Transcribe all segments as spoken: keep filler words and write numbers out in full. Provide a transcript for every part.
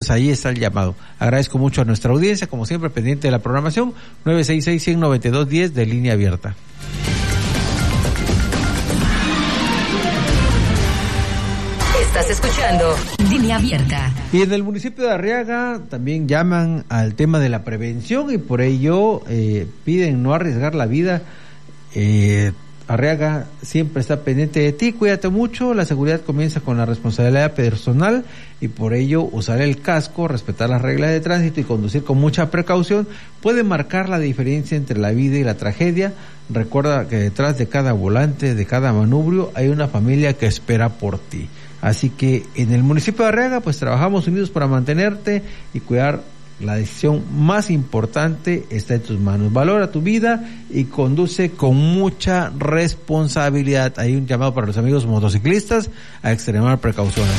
pues ahí está el llamado. Agradezco mucho a nuestra audiencia, como siempre, pendiente de la programación, nueve seis seis, uno cero nueve dos, uno cero de línea abierta. Estás escuchando Línea Abierta. Y en el municipio de Arriaga también llaman al tema de la prevención y por ello eh, piden no arriesgar la vida. Eh, Arriaga siempre está pendiente de ti, cuídate mucho, la seguridad comienza con la responsabilidad personal y por ello usar el casco, respetar las reglas de tránsito y conducir con mucha precaución puede marcar la diferencia entre la vida y la tragedia. Recuerda que detrás de cada volante, de cada manubrio, hay una familia que espera por ti. Así que en el municipio de Arriaga pues trabajamos unidos para mantenerte y cuidar. La decisión más importante está en tus manos. Valora tu vida y conduce con mucha responsabilidad. Hay un llamado para los amigos motociclistas a extremar precauciones.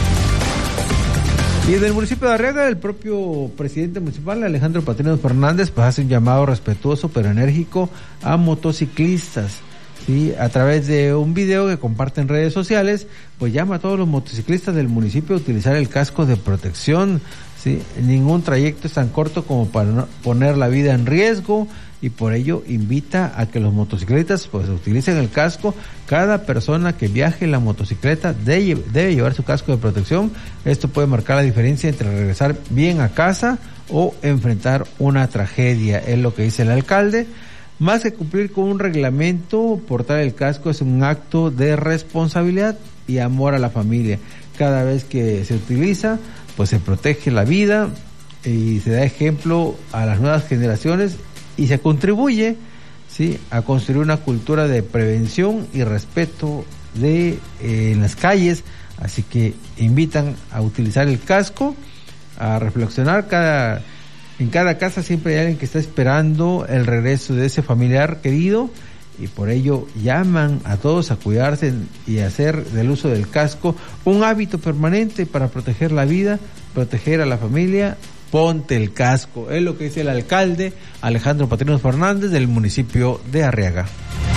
Y en el municipio de Arriaga, el propio presidente municipal, Alejandro Patrinos Fernández, pues hace un llamado respetuoso pero enérgico a motociclistas. Sí, a través de un video que comparte en redes sociales, pues llama a todos los motociclistas del municipio a utilizar el casco de protección. Sí, ningún trayecto es tan corto como para no poner la vida en riesgo y por ello invita a que los motociclistas pues utilicen el casco. Cada persona que viaje en la motocicleta debe, debe llevar su casco de protección. Esto puede marcar la diferencia entre regresar bien a casa o enfrentar una tragedia, es lo que dice el alcalde. Más que cumplir con un reglamento, portar el casco es un acto de responsabilidad y amor a la familia. Cada vez que se utiliza, pues se protege la vida y se da ejemplo a las nuevas generaciones y se contribuye, sí, a construir una cultura de prevención y respeto de eh, en las calles. Así que invitan a utilizar el casco, a reflexionar. Cada en cada casa siempre hay alguien que está esperando el regreso de ese familiar querido y por ello llaman a todos a cuidarse y hacer del uso del casco un hábito permanente para proteger la vida, proteger a la familia. Ponte el casco, es lo que dice el alcalde Alejandro Patrinos Fernández del municipio de Arriaga.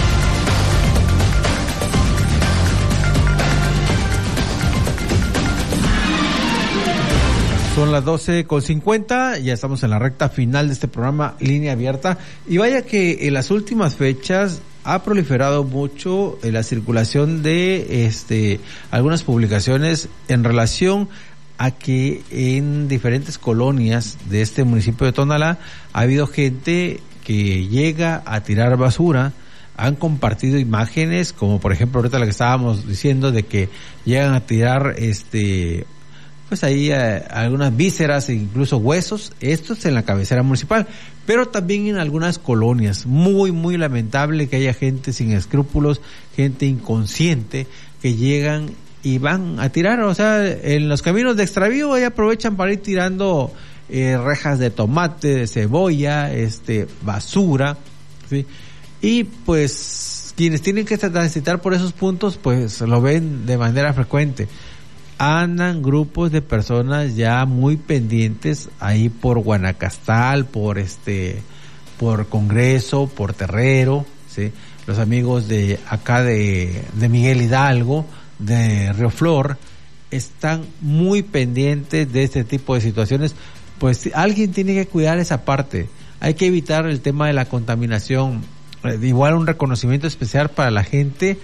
Son las doce con cincuenta, ya estamos en la recta final de este programa Línea Abierta. Y vaya que en las últimas fechas ha proliferado mucho la circulación de este algunas publicaciones en relación a que en diferentes colonias de este municipio de Tonalá ha habido gente que llega a tirar basura. Han compartido imágenes, como por ejemplo ahorita la que estábamos diciendo, de que llegan a tirar este pues ahí eh, algunas vísceras e incluso huesos. Esto es en la cabecera municipal, pero también en algunas colonias. Muy, muy lamentable que haya gente sin escrúpulos, gente inconsciente, que llegan y van a tirar, o sea, en los caminos de extravío ahí aprovechan para ir tirando eh, rejas de tomate, de cebolla, este, basura, ¿sí? Y pues quienes tienen que transitar por esos puntos, pues lo ven de manera frecuente. Andan grupos de personas ya muy pendientes ahí por Guanacastal, por este, por Congreso, por Terrero, ¿sí? Los amigos de acá de, de Miguel Hidalgo, de Río Flor, están muy pendientes de este tipo de situaciones. Pues alguien tiene que cuidar esa parte. Hay que evitar el tema de la contaminación. Igual un reconocimiento especial para la gente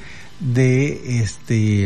de este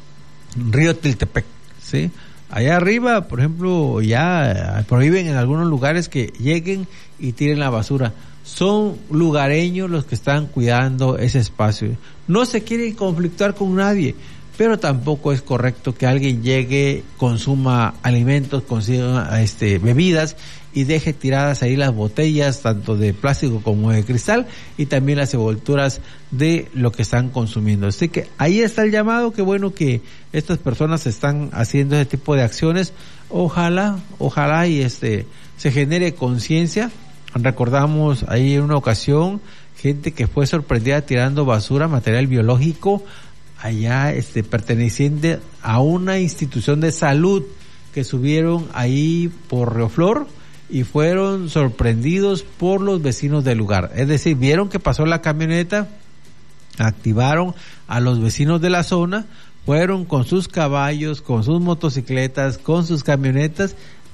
Río Tiltepec, ¿sí? Allá arriba, por ejemplo, ya prohíben en algunos lugares que lleguen y tiren la basura. Son lugareños los que están cuidando ese espacio. No se quieren conflictuar con nadie, pero tampoco es correcto que alguien llegue, consuma alimentos, consuma este bebidas y deje tiradas ahí las botellas, tanto de plástico como de cristal, y también las envolturas de lo que están consumiendo. Así que ahí está el llamado. Qué bueno que estas personas están haciendo ese tipo de acciones. Ojalá, ojalá y este se genere conciencia. Recordamos ahí en una ocasión gente que fue sorprendida tirando basura, material biológico, allá este perteneciente a una institución de salud, que subieron ahí por Río Flor y fueron sorprendidos por los vecinos del lugar. Es decir, vieron que pasó la camioneta, activaron a los vecinos de la zona, fueron con sus caballos, con sus motocicletas, con sus camionetas